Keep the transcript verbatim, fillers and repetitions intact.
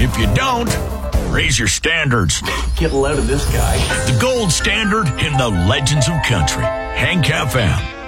If you don't, raise your standards. Get a load of this guy. The gold standard in the legends of country. Hank F M.